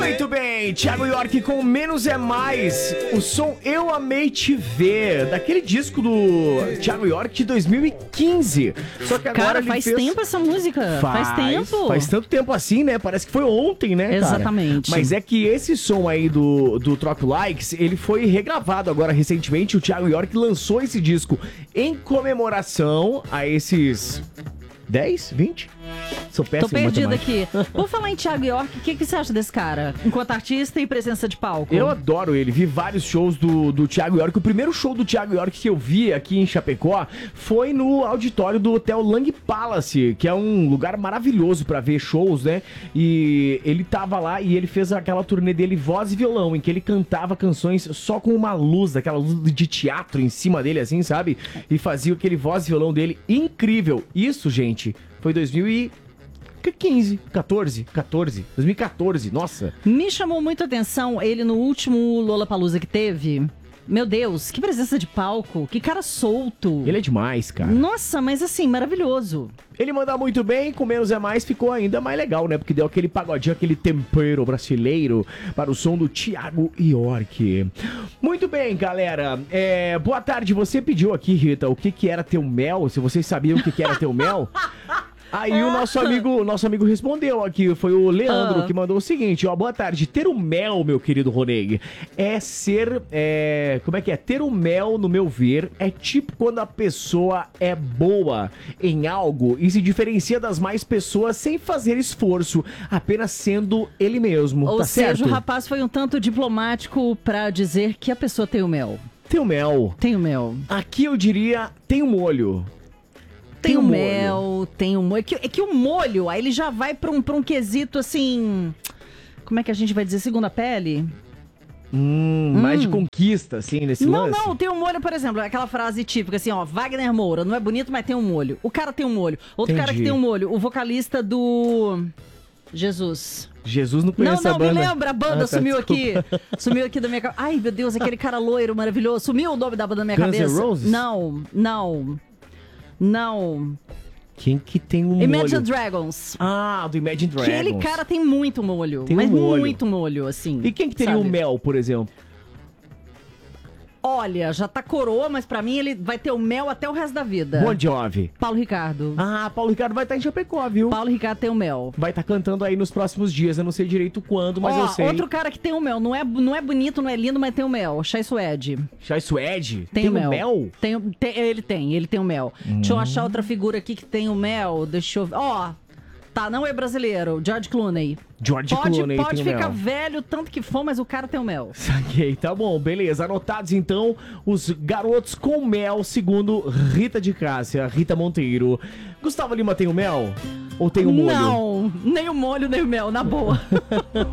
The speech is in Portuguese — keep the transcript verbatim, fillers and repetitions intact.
Muito bem, Thiago York com Menos é Mais. O som Eu Amei Te Ver, daquele disco do Thiago York de dois mil e quinze. Só que agora Cara, ele faz fez... tempo essa música. Faz, faz tempo. Faz tanto tempo assim, né? Parece que foi ontem, né, cara? Exatamente. Mas é que esse som aí do, do Troco Likes, ele foi regravado agora recentemente. O Thiago York lançou esse disco em comemoração a esses dez, vinte? Sou péssimo Tô perdida aqui. Vou falar em Thiago York, o que, que você acha desse cara? Enquanto artista e presença de palco. Eu adoro ele, vi vários shows do, do Thiago York. O primeiro show do Thiago York que eu vi aqui em Chapecó foi no auditório do Hotel Lang Palace, que é um lugar maravilhoso pra ver shows, né? E ele tava lá e ele fez aquela turnê dele voz e violão, em que ele cantava canções só com uma luz, daquela luz de teatro em cima dele, assim, sabe? E fazia aquele voz e violão dele incrível. Isso, gente, foi dois mil e quinze, quatorze, quatorze, dois mil e quatorze, nossa. Me chamou muito a atenção ele no último Lollapalooza que teve. Meu Deus, que presença de palco, que cara solto. Ele é demais, cara. Nossa, mas assim, maravilhoso. Ele manda muito bem, com Menos é Mais ficou ainda mais legal, né? Porque deu aquele pagodinho, aquele tempero brasileiro para o som do Thiago York. Muito bem, galera. É, boa tarde, você pediu aqui, Rita, o que que era teu mel, se vocês sabiam o que que era teu mel. Aí o nosso amigo, nosso amigo respondeu aqui, foi o Leandro ah. que mandou o seguinte, ó, boa tarde, ter o mel, meu querido Roneg, é ser, é, como é que é? Ter o mel, no meu ver, é tipo quando a pessoa é boa em algo e se diferencia das mais pessoas sem fazer esforço, apenas sendo ele mesmo, Ou tá seja, certo? o rapaz foi um tanto diplomático pra dizer que a pessoa tem o mel. Tem o mel. Tem o mel. Aqui eu diria, tem o molho. Tem o molho. mel, tem o molho. É que, é que o molho, aí ele já vai pra um, pra um quesito assim... Como é que a gente vai dizer? Segunda pele? Hum, hum. Mais de conquista, assim, nesse não, lance? Não, não, tem um molho, por exemplo, aquela frase típica assim, ó, Wagner Moura, não é bonito, mas tem um molho. O cara tem um molho. Outro Entendi. cara que tem um molho, o vocalista do... Jesus. Jesus não conhece Não, não, a banda. me lembra, a banda Ah, tá, sumiu desculpa. aqui. Sumiu aqui da minha cabeça. Ai, meu Deus, aquele cara loiro maravilhoso. Sumiu o nome da banda da minha Guns N' cabeça. Roses? Não, não. Não. Quem que tem um Imagine molho? Dragons. Ah, do Imagine Dragons. Aquele cara tem muito molho. Tem um mas molho. muito molho, assim. E quem que teria sabe? o mel, por exemplo? Olha, já tá coroa, mas pra mim ele vai ter o mel até o resto da vida. Bon Jovi. Paulo Ricardo. Ah, Paulo Ricardo vai estar em Chapecó, viu? Paulo Ricardo tem o mel. Vai estar cantando aí nos próximos dias. Eu não sei direito quando, mas Ó, eu sei. outro cara que tem o mel. Não é, não é bonito, não é lindo, mas tem o mel. Chai Suede. Chai Suede? Tem, tem o mel. mel? Tem, o- tem- ele tem, ele tem o mel. Hum. Deixa eu achar outra figura aqui que tem o mel. Deixa eu ver. Ó, tá, não é brasileiro. George Clooney. George Pode, Clooney pode tem o ficar mel. velho tanto que for, mas o cara tem o mel. Saquei, tá bom, beleza. Anotados então os garotos com mel, segundo Rita de Cássia, Rita Monteiro. Gustavo Lima tem o mel? Ou tem o molho? Não, nem o molho, nem o mel, na boa.